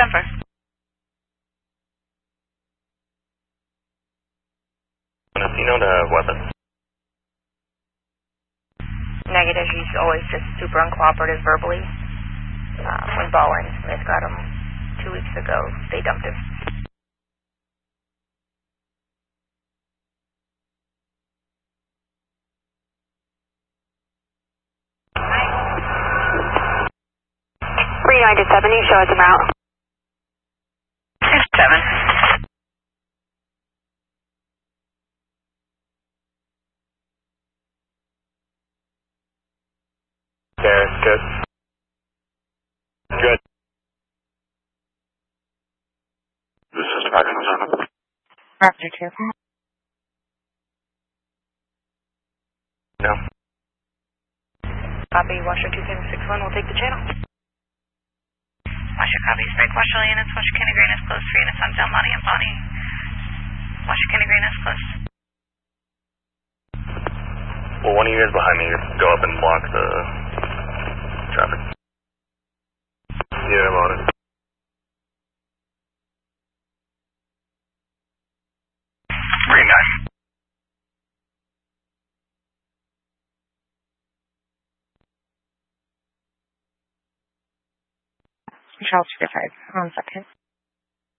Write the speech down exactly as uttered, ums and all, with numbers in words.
Denver. Do you know the weapon? Negative. He's always just super uncooperative verbally. Uh, when Ball and Smith got him two weeks ago, they dumped him. three ninety-seven, you show us a route. six seven. Yeah, good. Good. This is Roger Zona. Roger two. No. Copy, Washer two seven six one, we'll take the channel. Washer copy, break Washer units, Washer Kenny Green is close, three units on Del Monte and Bonnie. Washer Kenny Green is close. Well, one of you guys behind me, go up and block the traffic. Yeah, I'm on it. Green guy. Charles fifty-five, one second.